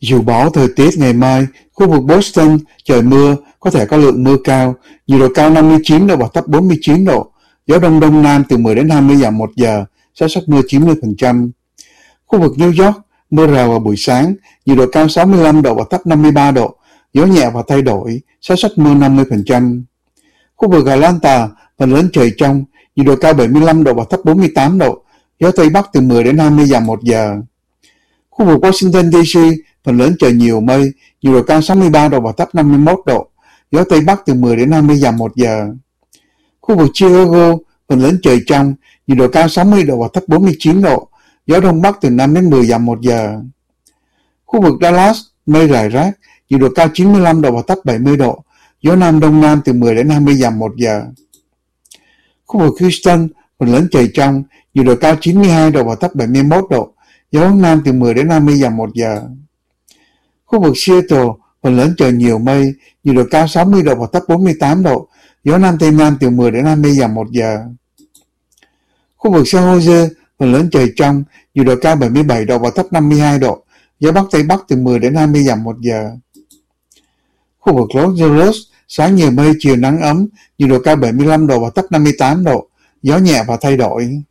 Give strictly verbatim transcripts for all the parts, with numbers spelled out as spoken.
Dự báo thời tiết ngày mai, khu vực Boston trời mưa, có thể có lượng mưa cao, nhiệt độ cao năm mươi chín độ và thấp bốn mươi chín độ, gió đông đông nam từ mười đến hai mươi dặm một giờ, xác suất mưa chín mươi phần trăm. Khu vực New York, mưa rào vào buổi sáng, nhiệt độ cao sáu mươi lăm độ và thấp năm mươi ba độ, gió nhẹ và thay đổi, xác suất mưa năm mươi phần trăm. Khu vực Atlanta, phần lớn trời trong, nhiệt độ cao bảy mươi lăm độ và thấp bốn mươi tám độ, gió Tây Bắc từ mười đến hai mươi dặm một giờ. Khu vực Washington đê xê, phần lớn trời nhiều mây, nhiệt độ cao sáu mươi ba độ và thấp năm mươi mốt độ, gió Tây Bắc từ mười đến hai mươi dặm một giờ. Khu vực Chicago, phần lớn trời trong, nhiệt độ cao sáu mươi độ và thấp bốn mươi chín độ, gió Đông Bắc từ năm đến mười dặm một giờ. Khu vực Dallas, mây rải rác, nhiệt độ cao chín mươi lăm độ và thấp bảy mươi độ, gió Nam Đông Nam từ mười đến hai mươi dặm một giờ. Khu vực Houston, phần lớn trời trong, nhiệt độ cao chín mươi hai độ và thấp bảy mươi mốt độ, gió hướng Nam từ mười đến hai mươi dặm một giờ. Khu vực Seattle, phần lớn trời nhiều mây, nhiệt độ cao sáu mươi độ và thấp bốn mươi tám độ, gió Nam Tây Nam từ mười đến hai mươi dặm một giờ. Khu vực San Jose, phần lớn trời trong, nhiệt độ cao bảy mươi bảy độ và thấp năm mươi hai độ, gió Bắc Tây Bắc từ mười đến hai mươi dặm một giờ. Khu vực Los Angeles, sáng nhiều mây, chiều nắng ấm, nhiệt độ cao bảy mươi lăm độ và thấp năm mươi tám độ, gió nhẹ và thay đổi.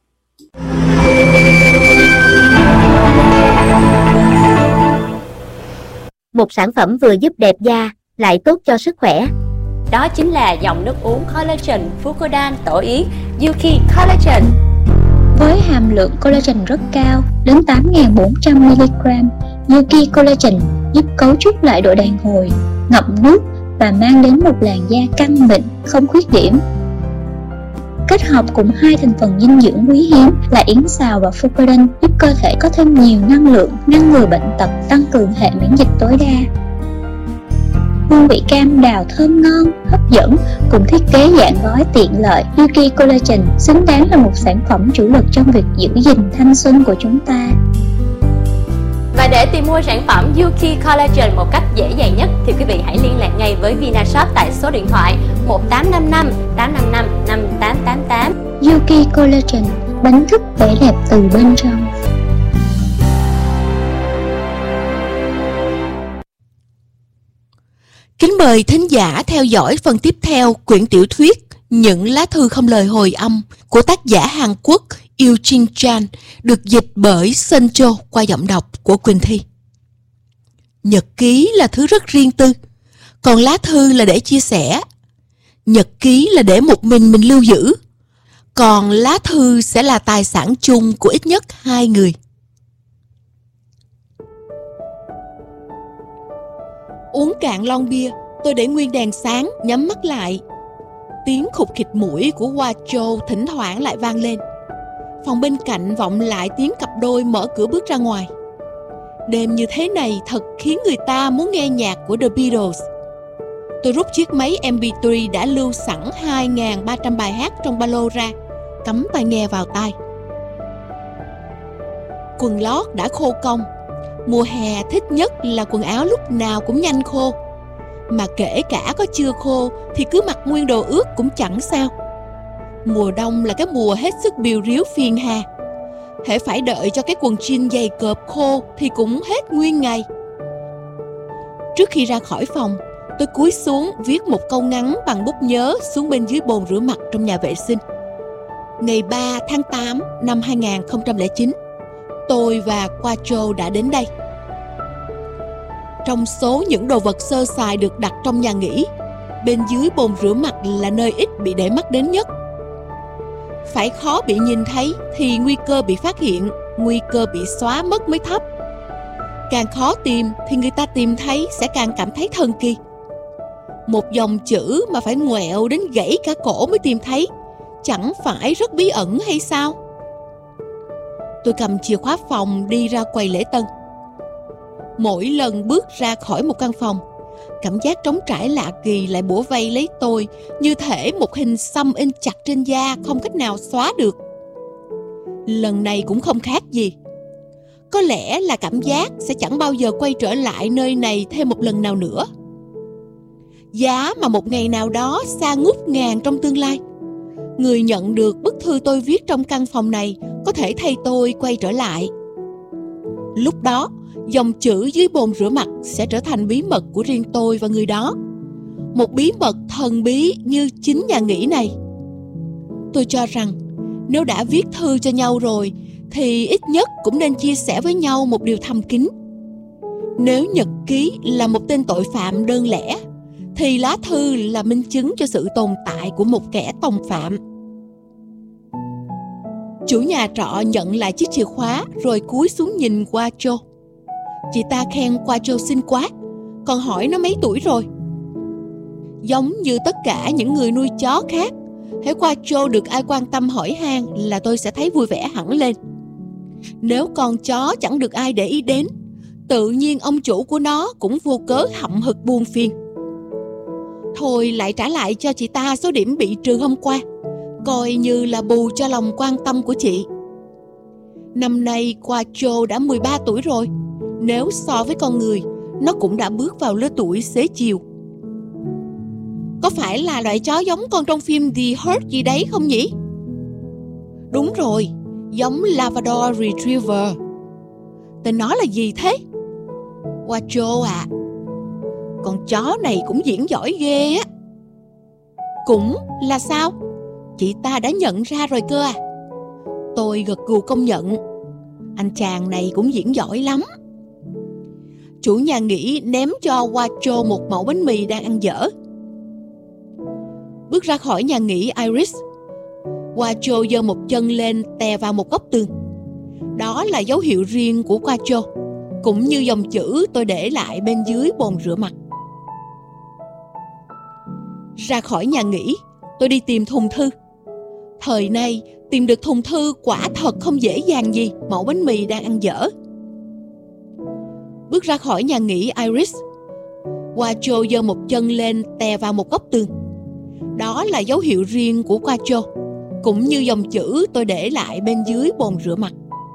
Một sản phẩm vừa giúp đẹp da, lại tốt cho sức khỏe. Đó chính là dòng nước uống collagen Fucodan tổ yến Yuki Collagen. Với hàm lượng collagen rất cao, đến tám nghìn bốn trăm mi-li-gam, Yuki Collagen giúp cấu trúc lại độ đàn hồi, ngậm nước và mang đến một làn da căng mịn, không khuyết điểm. Kết hợp cùng hai thành phần dinh dưỡng quý hiếm là yến xào và Fucodan giúp cơ thể có thêm nhiều năng lượng, ngăn ngừa bệnh tật, tăng cường hệ miễn dịch tối đa. Hương vị cam đào thơm ngon, hấp dẫn cùng thiết kế dạng gói tiện lợi, Yuki Collagen xứng đáng là một sản phẩm chủ lực trong việc giữ gìn thanh xuân của chúng ta. Và để tìm mua sản phẩm Yuki Collagen một cách dễ dàng nhất thì quý vị hãy liên lạc ngay với Vinashop tại số điện thoại một tám năm năm tám năm năm năm tám tám tám. Yuki Collagen, đánh thức vẻ đẹp từ bên trong. Kính mời thính giả theo dõi phần tiếp theo quyển tiểu thuyết Những lá thư không lời hồi âm của tác giả Hàn Quốc Eugene Chan, được dịch bởi Sun Cho qua giọng đọc của Quỳnh Thi. Nhật ký là thứ rất riêng tư, còn lá thư là để chia sẻ. Nhật ký là để một mình mình lưu giữ, còn lá thư sẽ là tài sản chung của ít nhất hai người. Uống cạn lon bia, tôi để nguyên đèn sáng, nhắm mắt lại. Tiếng khục khịch mũi của Hoa Châu thỉnh thoảng lại vang lên. Phòng bên cạnh vọng lại tiếng cặp đôi mở cửa bước ra ngoài. Đêm như thế này thật khiến người ta muốn nghe nhạc của The Beatles. Tôi rút chiếc máy em pê ba đã lưu sẵn hai nghìn ba trăm bài hát trong ba lô ra, cắm tai nghe vào tai. Quần lót đã khô cong. Mùa hè thích nhất là quần áo lúc nào cũng nhanh khô. Mà kể cả có chưa khô thì cứ mặc nguyên đồ ướt cũng chẳng sao. Mùa đông là cái mùa hết sức bìu ríu phiền hà. Hễ phải đợi cho cái quần jean dày cộp khô thì cũng hết nguyên ngày. Trước khi ra khỏi phòng, tôi cúi xuống viết một câu ngắn bằng bút nhớ xuống bên dưới bồn rửa mặt trong nhà vệ sinh. Ngày ba tháng tám năm hai nghìn không trăm lẻ chín, tôi và Quattro đã đến đây. Trong số những đồ vật sơ sài được đặt trong nhà nghỉ, bên dưới bồn rửa mặt là nơi ít bị để mắt đến nhất. Phải khó bị nhìn thấy thì nguy cơ bị phát hiện, nguy cơ bị xóa mất mới thấp. Càng khó tìm thì người ta tìm thấy sẽ càng cảm thấy thần kỳ. Một dòng chữ mà phải ngoẹo đến gãy cả cổ mới tìm thấy, chẳng phải rất bí ẩn hay sao? Tôi cầm chìa khóa phòng đi ra quầy lễ tân. Mỗi lần bước ra khỏi một căn phòng, cảm giác trống trải lạ kỳ lại bủa vây lấy tôi, như thể một hình xăm in chặt trên da không cách nào xóa được. Lần này cũng không khác gì. Có lẽ là cảm giác sẽ chẳng bao giờ quay trở lại nơi này thêm một lần nào nữa. Giá mà một ngày nào đó xa ngút ngàn trong tương lai, người nhận được bức thư tôi viết trong căn phòng này có thể thay tôi quay trở lại. Lúc đó, dòng chữ dưới bồn rửa mặt sẽ trở thành bí mật của riêng tôi và người đó. Một bí mật thần bí như chính nhà nghỉ này. Tôi cho rằng nếu đã viết thư cho nhau rồi thì ít nhất cũng nên chia sẻ với nhau một điều thầm kín. Nếu nhật ký là một tên tội phạm đơn lẻ thì lá thư là minh chứng cho sự tồn tại của một kẻ tòng phạm. Chủ nhà trọ nhận lại chiếc chìa khóa rồi cúi xuống nhìn qua Joe. Chị ta khen qua Joe xinh quá, còn hỏi nó mấy tuổi rồi. Giống như tất cả những người nuôi chó khác, hễ qua Joe được ai quan tâm hỏi han là tôi sẽ thấy vui vẻ hẳn lên. Nếu con chó chẳng được ai để ý đến, tự nhiên ông chủ của nó cũng vô cớ hậm hực buồn phiền. Thôi lại trả lại cho chị ta số điểm bị trừ hôm qua, coi như là bù cho lòng quan tâm của chị. Năm nay qua Joe đã mười ba tuổi rồi. Nếu so với con người, nó cũng đã bước vào lứa tuổi xế chiều. Có phải là loại chó giống con trong phim The Herd gì đấy không nhỉ? Đúng rồi, giống Labrador Retriever. Tên nó là gì thế? Qua Joe à, con chó này cũng diễn giỏi ghê á. Cũng là sao? Chị ta đã nhận ra rồi cơ à? Tôi gật gù công nhận. Anh chàng này cũng diễn giỏi lắm. Chủ nhà nghỉ ném cho Wacho một mẩu bánh mì đang ăn dở. Bước ra khỏi nhà nghỉ Iris, Wacho giơ một chân lên tè vào một góc tường. Đó là dấu hiệu riêng của Wacho, cũng như dòng chữ tôi để lại bên dưới bồn rửa mặt. Ra khỏi nhà nghỉ, tôi đi tìm thùng thư. Thời nay, tìm được thùng thư quả thật không dễ dàng gì mẩu bánh mì đang ăn dở. Bước ra khỏi nhà nghỉ Iris, Wacho giơ một chân lên tè vào một góc tường. Đó là dấu hiệu riêng của Wacho, cũng như dòng chữ tôi để lại bên dưới bồn rửa mặt.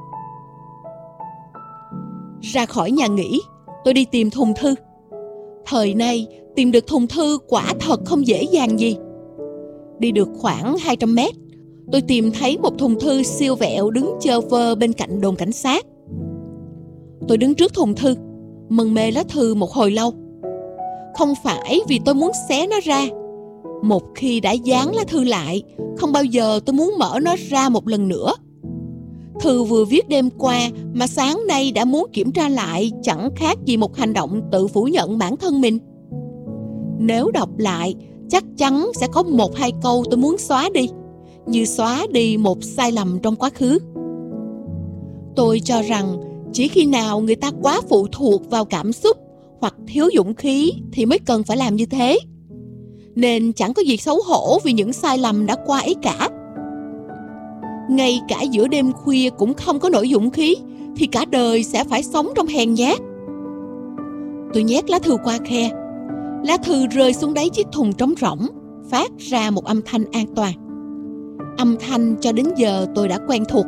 Ra khỏi nhà nghỉ, tôi đi tìm thùng thư. Thời nay, tìm được thùng thư quả thật không dễ dàng gì. Đi được khoảng hai trăm mét, tôi tìm thấy một thùng thư siêu vẹo đứng chơ vơ bên cạnh đồn cảnh sát. Tôi đứng trước thùng thư, mân mê lá thư một hồi lâu. Không phải vì tôi muốn xé nó ra. Một khi đã dán lá thư lại, không bao giờ tôi muốn mở nó ra một lần nữa. Thư vừa viết đêm qua mà sáng nay đã muốn kiểm tra lại chẳng khác gì một hành động tự phủ nhận bản thân mình. Nếu đọc lại, chắc chắn sẽ có một hai câu tôi muốn xóa đi, như xóa đi một sai lầm trong quá khứ. Tôi cho rằng chỉ khi nào người ta quá phụ thuộc vào cảm xúc hoặc thiếu dũng khí thì mới cần phải làm như thế. Nên chẳng có gì xấu hổ vì những sai lầm đã qua ấy cả. Ngay cả giữa đêm khuya cũng không có nổi dũng khí thì cả đời sẽ phải sống trong hèn nhát. Tôi nhét lá thư qua khe. Lá thư rơi xuống đáy chiếc thùng trống rỗng, phát ra một âm thanh an toàn. Âm thanh cho đến giờ tôi đã quen thuộc.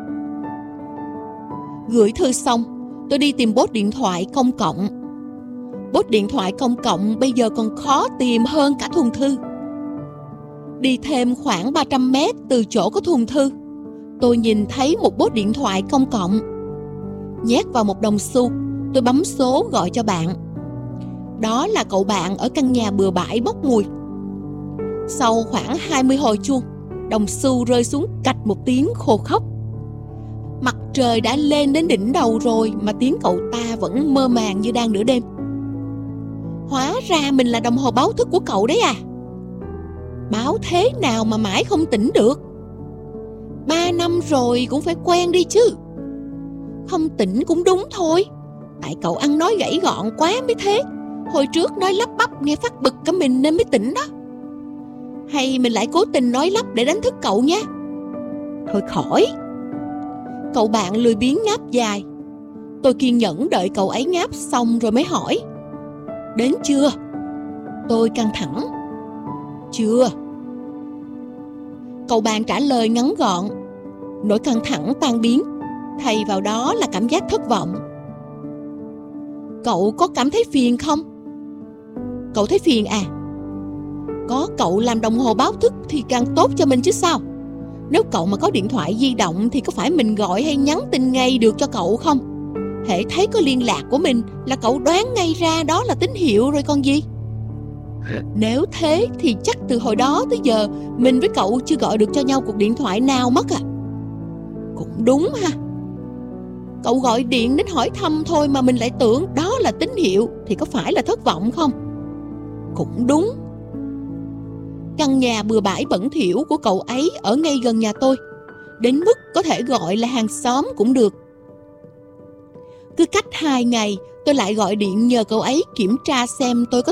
Gửi thư xong, tôi đi tìm bốt điện thoại công cộng. Bốt điện thoại công cộng bây giờ còn khó tìm hơn cả thùng thư. Đi thêm khoảng ba trăm mét từ chỗ có thùng thư, tôi nhìn thấy một bốt điện thoại công cộng. Nhét vào một đồng xu, tôi bấm số gọi cho bạn. Đó là cậu bạn ở căn nhà bừa bãi bốc mùi. Sau khoảng hai mươi hồi chuông, đồng xu rơi xuống cạch một tiếng khô khốc. Mặt trời đã lên đến đỉnh đầu rồi mà tiếng cậu ta vẫn mơ màng như đang nửa đêm. Hóa ra mình là đồng hồ báo thức của cậu đấy à? Báo thế nào mà mãi không tỉnh được? Ba năm rồi cũng phải quen đi chứ. Không tỉnh cũng đúng thôi, tại cậu ăn nói gãy gọn quá mới thế. Hồi trước nói lắp bắp nghe phát bực cả mình nên mới tỉnh đó. Hay mình lại cố tình nói lắp để đánh thức cậu nha? Thôi khỏi. Cậu bạn lười biếng ngáp dài. Tôi kiên nhẫn đợi cậu ấy ngáp xong rồi mới hỏi: đến chưa? Tôi căng thẳng: chưa. Cậu bạn trả lời ngắn gọn. Nỗi căng thẳng tan biến, thay vào đó là cảm giác thất vọng. Cậu có cảm thấy phiền không? Cậu thấy phiền à? Có cậu làm đồng hồ báo thức thì càng tốt cho mình chứ sao. Nếu cậu mà có điện thoại di động thì có phải mình gọi hay nhắn tin ngay được cho cậu không? hễ thấy có liên lạc của mình là cậu đoán ngay ra đó là tín hiệu rồi còn gì. Nếu thế thì chắc từ hồi đó tới giờ mình với cậu chưa gọi được cho nhau cuộc điện thoại nào mất à. Cũng đúng ha. Cậu gọi điện đến hỏi thăm thôi mà mình lại tưởng đó là tín hiệu thì có phải là thất vọng không? Cũng đúng. Căn nhà bừa bãi bẩn thỉu của cậu ấy ở ngay gần nhà tôi, đến mức có thể gọi là hàng xóm cũng được. Cứ cách hai ngày tôi lại gọi điện nhờ cậu ấy kiểm tra xem tôi có